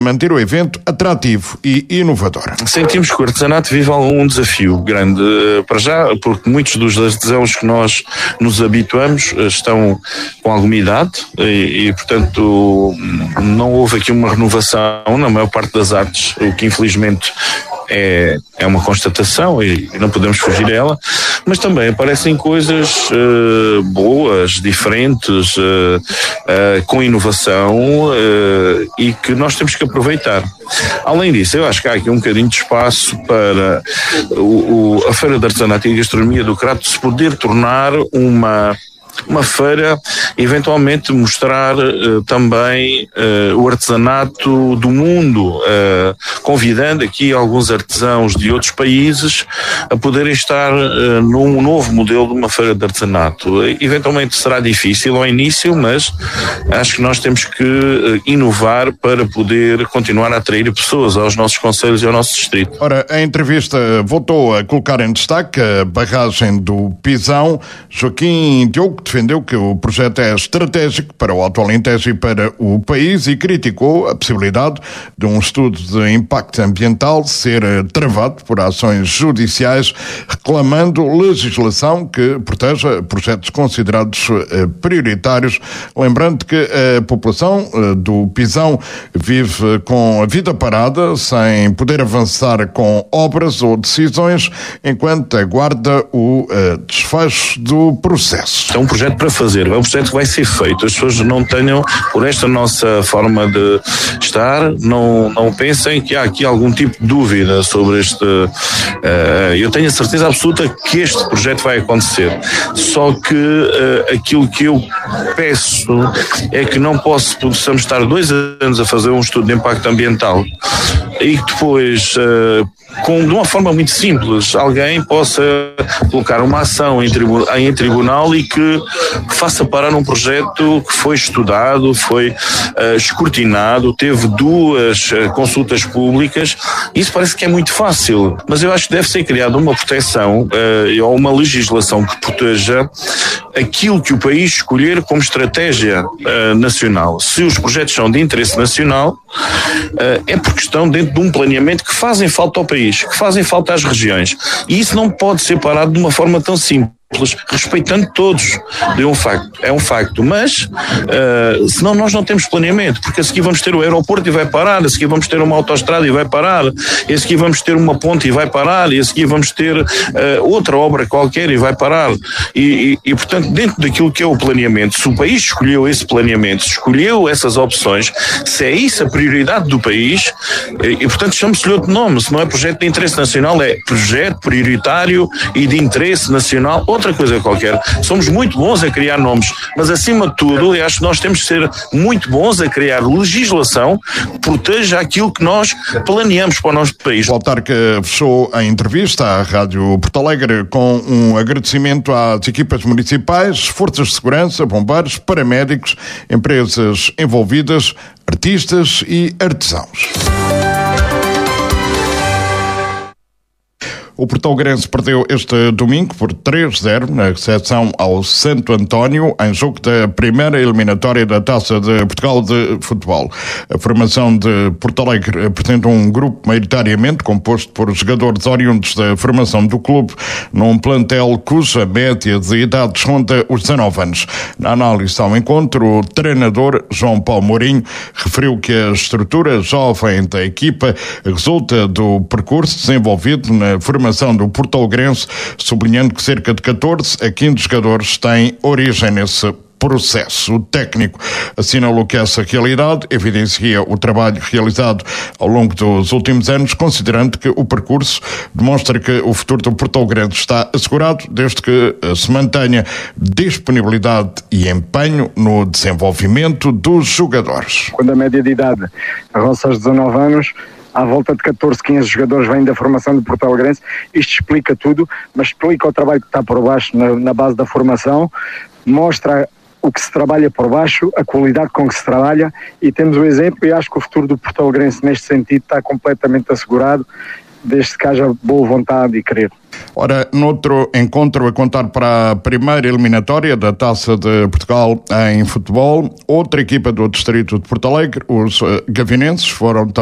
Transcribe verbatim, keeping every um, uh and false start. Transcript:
manter o evento atrativo e inovador. Sentimos que o artesanato vive um desafio grande, para já, porque muitos dos artesãos que nós nos habituamos estão com alguma idade e, e, portanto, não houve aqui uma renovação na maior parte das artes, o que infelizmente é, é uma constatação e não podemos fugir a ela, mas também aparecem coisas uh, boas, diferentes, uh, uh, com inovação uh, e que nós temos que aproveitar. Além disso, eu acho que há aqui um bocadinho de espaço para o, o, a Feira de Artesanato e Gastronomia do Crato se poder tornar uma uma feira, eventualmente mostrar uh, também uh, o artesanato do mundo, uh, convidando aqui alguns artesãos de outros países a poderem estar uh, num novo modelo de uma feira de artesanato. Uh, eventualmente será difícil ao início, mas acho que nós temos que uh, inovar para poder continuar a atrair pessoas aos nossos concelhos e ao nosso distrito. Ora, a entrevista voltou a colocar em destaque a barragem do Pisão. Joaquim Diogo defendeu que o projeto é estratégico para o Alto Alentejo e para o país e criticou a possibilidade de um estudo de impacto ambiental ser travado por ações judiciais, reclamando legislação que proteja projetos considerados prioritários. Lembrando que a população do Pisão vive com a vida parada, sem poder avançar com obras ou decisões, enquanto aguarda o desfecho do processo. É um projeto para fazer, é um projeto que vai ser feito. As pessoas não tenham, por esta nossa forma de estar, não, não pensem que há aqui algum tipo de dúvida sobre este. Uh, eu tenho a certeza absoluta que este projeto vai acontecer. Só que uh, aquilo que eu peço é que não posso, possamos estar dois anos a fazer um estudo de impacto ambiental e que depois, uh, com, de uma forma muito simples, alguém possa colocar uma ação em, tribu- em tribunal e que faça parar um projeto que foi estudado, foi uh, escrutinado, teve duas uh, consultas públicas. Isso parece que é muito fácil, mas eu acho que deve ser criada uma proteção uh, ou uma legislação que proteja aquilo que o país escolher como estratégia uh, nacional. Se os projetos são de interesse nacional, uh, é porque estão dentro de um planeamento que fazem falta ao país, que fazem falta às regiões. E isso não pode ser parado de uma forma tão simples, respeitando todos. É um facto, é um facto, mas uh, senão nós não temos planeamento, porque a seguir vamos ter o aeroporto e vai parar, a seguir vamos ter uma autoestrada e vai parar, a seguir vamos ter uma ponte e vai parar, e a seguir vamos ter uh, outra obra qualquer e vai parar. E, e, e portanto, dentro daquilo que é o planeamento, se o país escolheu esse planeamento, se escolheu essas opções, se é isso a prioridade do país, e, e portanto chama-se-lhe outro nome, se não é projeto de interesse nacional, é projeto prioritário e de interesse nacional, outra coisa qualquer. Somos muito bons a criar nomes, mas acima de tudo, eu acho que nós temos que ser muito bons a criar legislação que proteja aquilo que nós planeamos para o nosso país. O autarca fechou a entrevista à Rádio Porto Alegre com um agradecimento às equipas municipais, forças de segurança, bombeiros, paramédicos, empresas envolvidas, artistas e artesãos. O Portalegrense perdeu este domingo por três a zero na recepção ao Santo António, em jogo da primeira eliminatória da Taça de Portugal de Futebol. A formação de Porto Alegre apresenta um grupo maioritariamente composto por jogadores oriundos da formação do clube, num plantel cuja média de idade ronda os dezanove anos. Na análise ao encontro, o treinador João Paulo Mourinho referiu que a estrutura jovem da equipa resulta do percurso desenvolvido na formação do Portalegrense, sublinhando que cerca de catorze a quinze jogadores têm origem nesse processo. O técnico assinalou que essa realidade evidencia o trabalho realizado ao longo dos últimos anos, considerando que o percurso demonstra que o futuro do Portalegrense está assegurado desde que se mantenha disponibilidade e empenho no desenvolvimento dos jogadores. Quando a média de idade roça os dezanove anos, à volta de catorze, quinze jogadores vêm da formação do Portalegrense. Isto explica tudo, mas explica o trabalho que está por baixo na, na base da formação, mostra o que se trabalha por baixo, a qualidade com que se trabalha, e temos o exemplo, e acho que o futuro do Portalegrense neste sentido está completamente assegurado. desde que haja boa vontade e querer. Ora, noutro encontro a contar para a primeira eliminatória da Taça de Portugal em futebol, outra equipa do distrito de Porto Alegre, os gavinenses, foram